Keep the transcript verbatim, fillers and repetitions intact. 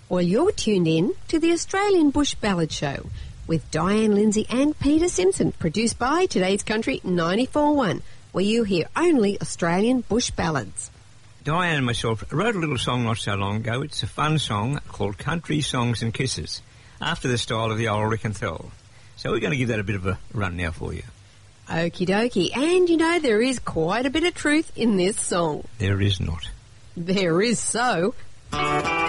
Well, you're tuned in to the Australian Bush Ballad Show with Diane Lindsay and Peter Simpson, produced by Today's Country ninety-four point one, where you hear only Australian bush ballads. Diane and myself wrote a little song not so long ago. It's a fun song called Country Songs and Kisses, after the style of the old Rick and Thel. So we're going to give that a bit of a run now for you. Okie dokie. And, you know, there is quite a bit of truth in this song. There is not. There is so.